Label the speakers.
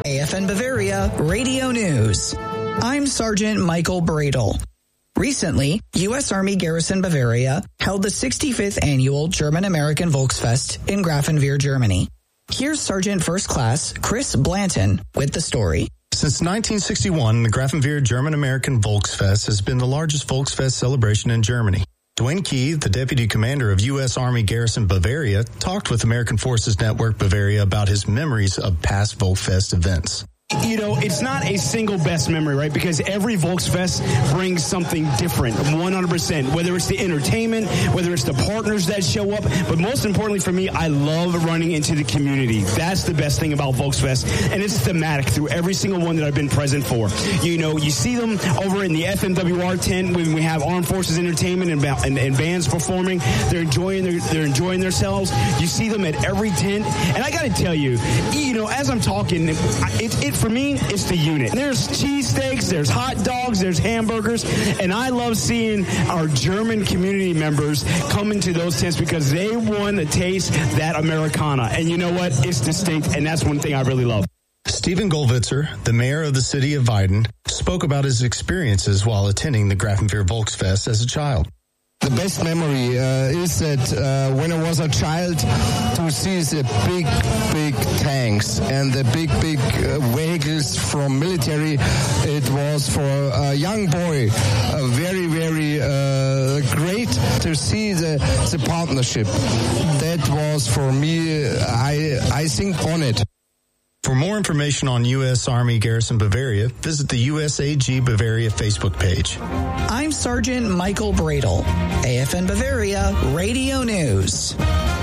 Speaker 1: AFN Bavaria Radio News. I'm Sergeant Michael Bradle. Recently, U.S. Army Garrison Bavaria held the 65th annual German-American Volksfest in Grafenwehr, Germany. Here's Sergeant First Class Chris Blanton with the story.
Speaker 2: Since 1961, the Grafenwehr German-American Volksfest has been the largest Volksfest celebration in Germany. Dwayne Key, the deputy commander of U.S. Army Garrison Bavaria, talked with American Forces Network Bavaria about his memories of past Volksfest events.
Speaker 3: You know, it's not a single best memory, right? Because every Volksfest brings something different, 100%, whether it's the entertainment, whether it's the partners that show up. But most importantly for me, I love running into the community. That's the best thing about Volksfest. And it's thematic through every single one that I've been present for. You know, you see them over in the FMWR tent when we have Armed Forces Entertainment and bands performing. They're enjoying themselves. You see them at every tent. And I got to tell you, you know, as I'm talking, for me, it's the unit. There's cheesesteaks, there's hot dogs, there's hamburgers, and I love seeing our German community members come into those tents because they want to taste that Americana. And you know what? It's distinct, and that's one thing I really love.
Speaker 2: Stephen Goldwitzer, the mayor of the city of Weiden, spoke about his experiences while attending the Grafenwehr Volksfest as a child.
Speaker 4: The best memory is that when I was a child, to see the big tanks and the big vehicles from military. It was for a young boy very great to see the partnership. That was for me, I think on it.
Speaker 2: For more information on U.S. Army Garrison Bavaria, visit the USAG Bavaria Facebook page.
Speaker 1: I'm Sergeant Michael Bradle, AFN Bavaria Radio News.